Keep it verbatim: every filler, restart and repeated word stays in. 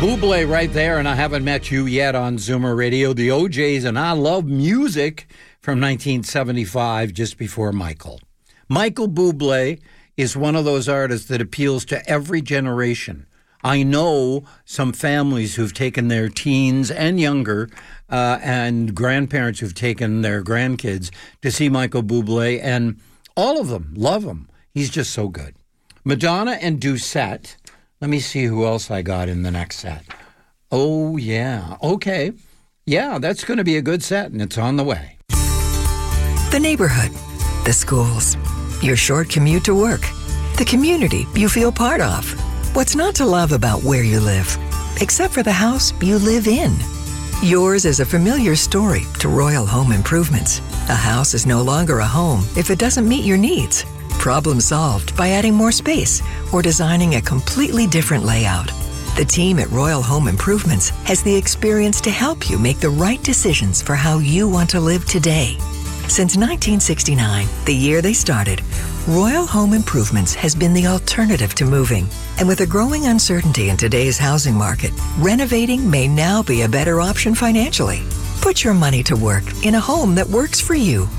Bublé right there, and I haven't met you yet on Zoomer Radio. The O Js and I Love Music from nineteen seventy-five, just before Michael. Michael Bublé is one of those artists that appeals to every generation. I know some families who've taken their teens and younger uh, and grandparents who've taken their grandkids to see Michael Bublé, and all of them love him. He's just so good. Madonna and Doucette. Let me see who else I got in the next set. Oh, yeah. Okay. Yeah, that's going to be a good set, and it's on the way. The neighborhood, the schools, your short commute to work, the community you feel part of. What's not to love about where you live, except for the house you live in? Yours is a familiar story to Royal Home Improvements. A house is no longer a home if it doesn't meet your needs. Problem solved by adding more space or designing a completely different layout. The team at Royal Home Improvements has the experience to help you make the right decisions for how you want to live today. Since nineteen sixty-nine, the year they started, Royal Home Improvements has been the alternative to moving. And with a growing uncertainty in today's housing market, renovating may now be a better option financially. Put your money to work in a home that works for you.